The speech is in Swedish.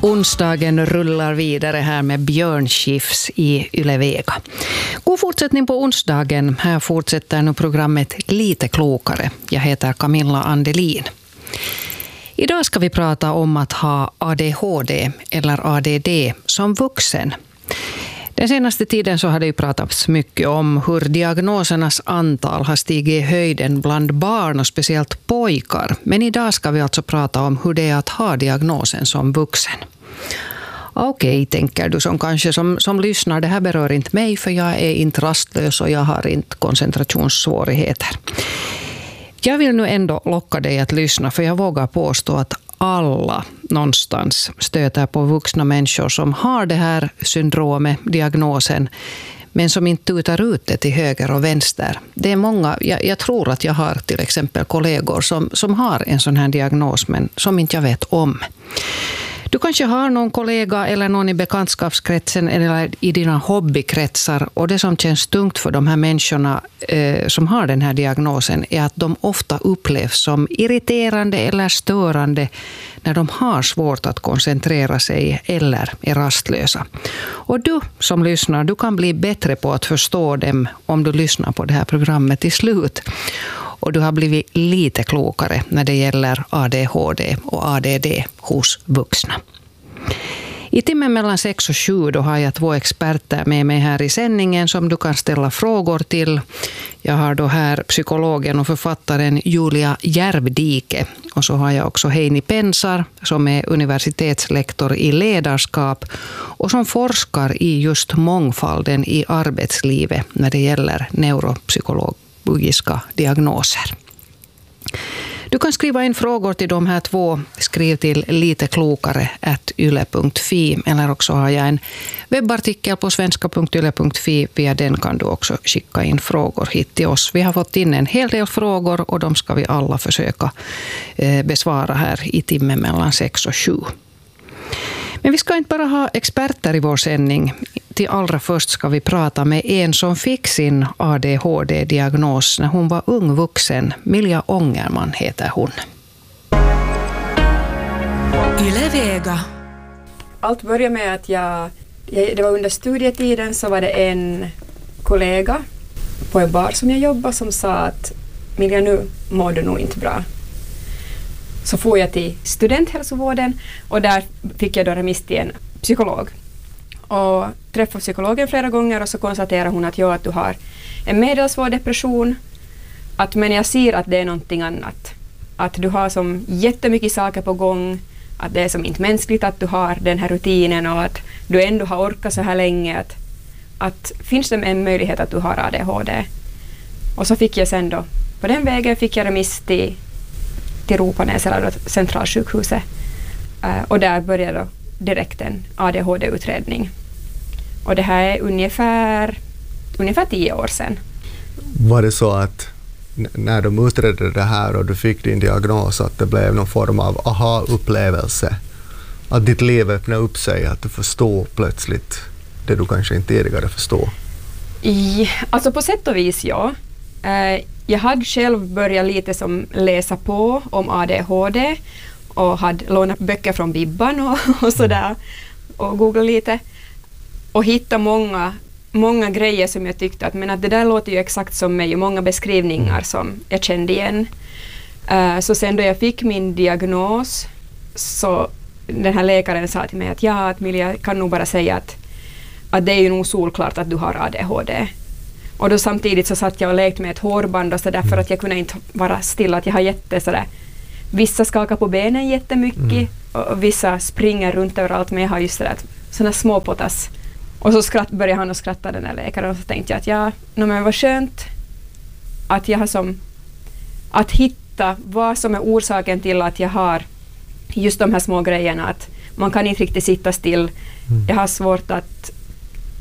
Onsdagen rullar vidare här med Björn Skifs i Yle Vega. God fortsättning på onsdagen. Här fortsätter nu programmet Lite klokare. Jag heter Camilla Andelin. Idag ska vi prata om att ha ADHD eller ADD som vuxen. Den senaste tiden så har det ju pratats mycket om hur diagnosernas antal har stigit i höjden bland barn och speciellt pojkar. Men idag ska vi alltså prata om hur det är att ha diagnosen som vuxen. Okej, tänker du som lyssnar, det här berör inte mig för jag är inte rastlös och jag har inte koncentrationssvårigheter. Jag vill nu ändå locka dig att lyssna för jag vågar påstå att alla någonstans stöter på vuxna människor som har det här syndromet, diagnosen, men som inte tutar ut det till höger och vänster. Det är många, jag tror att jag har till exempel kollegor som har en sån här diagnos men som inte jag vet om. Du kanske har någon kollega eller någon i bekantskapskretsen eller i dina hobbykretsar och det som känns tungt för de här människorna som har den här diagnosen är att de ofta upplevs som irriterande eller störande när de har svårt att koncentrera sig eller är rastlösa. Och du som lyssnar, du kan bli bättre på att förstå dem om du lyssnar på det här programmet till slut. Och du har blivit lite klokare när det gäller ADHD och ADD hos vuxna. I timmen mellan 6 och 7 då har jag 2 experter med mig här i sändningen som du kan ställa frågor till. Jag har då här psykologen och författaren Julia Järvdike. Och så har jag också Heini Pensar som är universitetslektor i ledarskap och som forskar i just mångfalden i arbetslivet när det gäller neuropsykologiska diagnoser. Du kan skriva in frågor till de här 2. Skriv till liteklokare@yle.fi eller också har jag en webbartikel på svenska.yle.fi. Via den kan du också skicka in frågor hit till oss. Vi har fått in en hel del frågor och de ska vi alla försöka besvara här i timmen mellan 6 och 7. Men vi ska inte bara ha experter i vår sändning. Till allra först ska vi prata med en som fick sin ADHD-diagnos när hon var ung vuxen. Milja Ångerman heter hon. Yle Vega. Allt började med att det var under studietiden så var det en kollega på en bar som jag jobbade som sa att Milja, nu mår du nog inte bra. Så får jag till studenthälsovården och där fick jag då remiss till en psykolog. Och träffade psykologen flera gånger och så konstaterade hon att att du har en medelsvår depression. Men jag ser att det är någonting annat. Att du har som jättemycket saker på gång. Att det är som inte mänskligt att du har den här rutinen och att du ändå har orkat så här länge. Att finns det en möjlighet att du har ADHD? Och så fick jag sen då, på den vägen fick jag remiss till Ropanäs eller centralsjukhuset. Och där började då direkt en ADHD-utredning. Och det här är ungefär 10 år sedan. Var det så att när de utredde det här och du fick din diagnos att det blev någon form av aha-upplevelse? Att ditt liv öppnade upp sig, att du förstår plötsligt det du kanske inte tidigare förstår? Alltså på sätt och vis, ja. Jag hade själv börjat lite som läsa på om ADHD och hade lånat böcker från Bibban och sådär och googlat lite och hittat många grejer som jag tyckte att det där låter ju exakt som mig och många beskrivningar som jag kände igen. Så sen då jag fick min diagnos så den här läkaren sa till mig att Milja kan nog bara säga att det är ju nog solklart att du har ADHD. Och då samtidigt så satt jag och lekte med ett hårband och sådär för att jag kunde inte vara stilla. Att jag har sådär, vissa skakar på benen jättemycket och vissa springer runt överallt. Men jag har just sådana små potas. Och så började han att skratta den här läkaren och så tänkte jag att men vad skönt att jag har att hitta vad som är orsaken till att jag har just de här små grejerna. Att man kan inte riktigt sitta still. Jag har svårt att